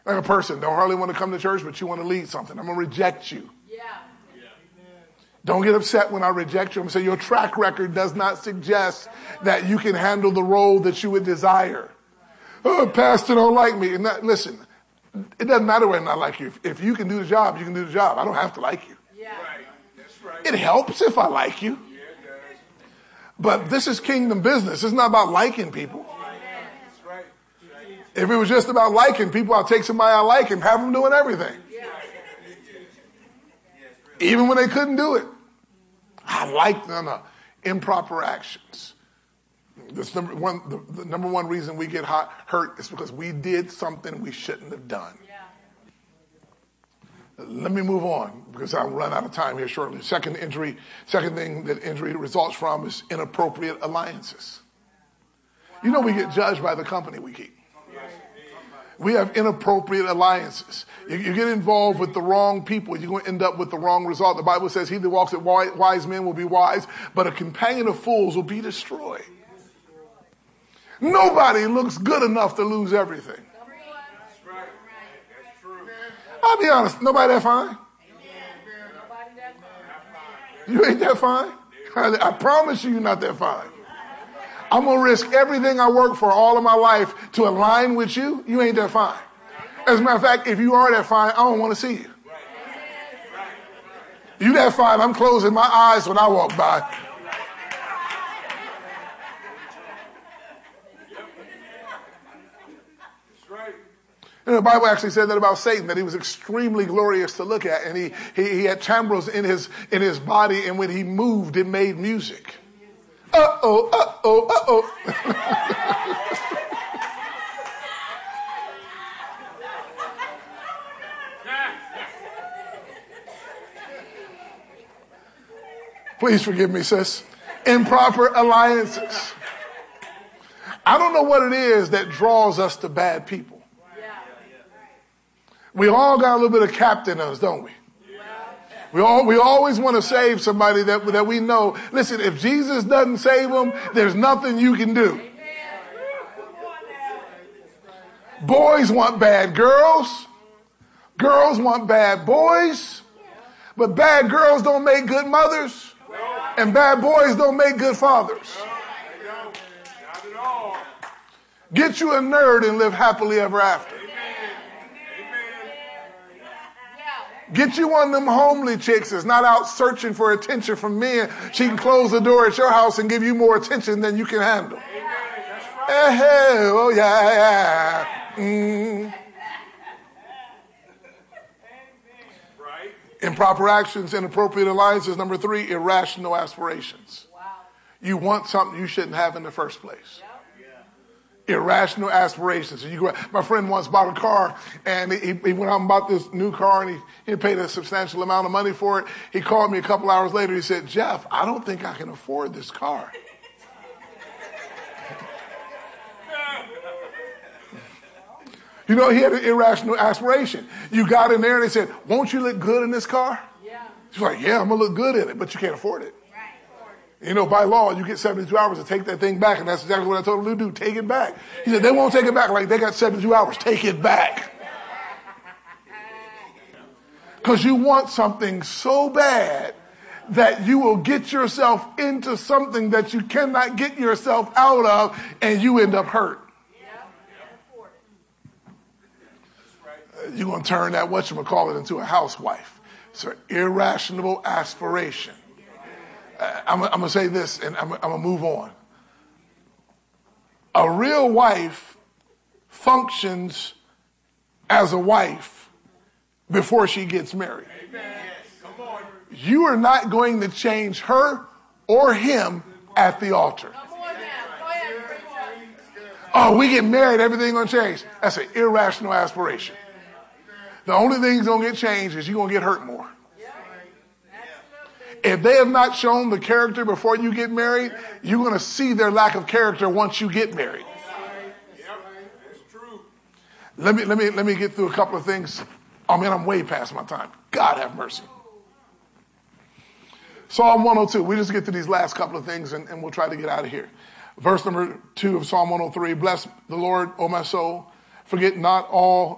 Like a person don't hardly want to come to church, but you want to lead something. I'm going to reject you. Yeah. Don't get upset when I reject you. I'm going to say your track record does not suggest that you can handle the role that you would desire. Oh, pastor don't like me. And listen, it doesn't matter whether I like you. If you can do the job, you can do the job. I don't have to like you. Yeah. Right. That's right. It helps if I like you. Yeah, it does. But this is kingdom business. It's not about liking people. That's right. If it was just about liking people, I'll take somebody I like and have them doing everything. Yeah. Even when they couldn't do it. I like improper actions. This the number one reason we get hurt is because we did something we shouldn't have done. Yeah. Let me move on because I'll run out of time here shortly. Second thing that injury results from is inappropriate alliances. Wow. You know we get judged by the company we keep. We have inappropriate alliances. You get involved with the wrong people, you're going to end up with the wrong result. The Bible says he that walks with wise men will be wise, but a companion of fools will be destroyed. Nobody looks good enough to lose everything. I'll be honest, nobody that fine? You ain't that fine? I promise you're not that fine. I'm going to risk everything I work for all of my life to align with you. You ain't that fine. As a matter of fact, if you are that fine, I don't want to see you. You that fine, I'm closing my eyes when I walk by. You know, the Bible actually said that about Satan, that he was extremely glorious to look at, and he had timbrels in his body, and when he moved, it made music. Uh-oh, uh-oh, uh-oh. Please forgive me, sis. Improper alliances. I don't know what it is that draws us to bad people. We all got a little bit of captain in us, don't we? We always want to save somebody that we know. Listen, if Jesus doesn't save them, there's nothing you can do. Boys want bad girls. Girls want bad boys. But bad girls don't make good mothers. And bad boys don't make good fathers. Get you a nerd and live happily ever after. Get you one of them homely chicks that's not out searching for attention from men. She can close the door at your house and give you more attention than you can handle. Hey, oh yeah. Improper actions, inappropriate alliances. Number 3, irrational aspirations. You want something you shouldn't have in the first place. Irrational aspirations. My friend once bought a car, and he went out and bought this new car, and he paid a substantial amount of money for it. He called me a couple hours later. He said, "Jeff, I don't think I can afford this car." You know, he had an irrational aspiration. You got in there and they said, "Won't you look good in this car?" Yeah. She's like, "Yeah, I'm going to look good in it," but you can't afford it. You know, by law, you get 72 hours to take that thing back. And that's exactly what I told him to do. Take it back. He said, "They won't take it back." Like, they got 72 hours. Take it back. Because you want something so bad that you will get yourself into something that you cannot get yourself out of, and you end up hurt. You're going to turn that whatchamacallit into a housewife. It's an irrational aspiration. I'm going to say this, and I'm going to move on. A real wife functions as a wife before she gets married. You are not going to change her or him at the altar. Oh, we get married, everything's going to change. That's an irrational aspiration. The only thing that's going to get changed is you're going to get hurt more. If they have not shown the character before you get married, you're going to see their lack of character once you get married. Let me get through a couple of things. Oh man, I'm way past my time. God have mercy. Psalm 102. We just get to these last couple of things and we'll try to get out of here. Verse number 2 of Psalm 103. Bless the Lord, O my soul. Forget not all